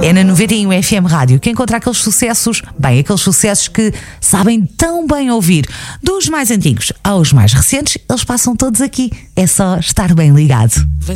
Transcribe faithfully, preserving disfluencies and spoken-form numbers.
É na noventa e um F M Rádio que encontra aqueles sucessos, bem, aqueles sucessos que sabem tão bem ouvir. Dos mais antigos aos mais recentes, eles passam todos aqui. É só estar bem ligado.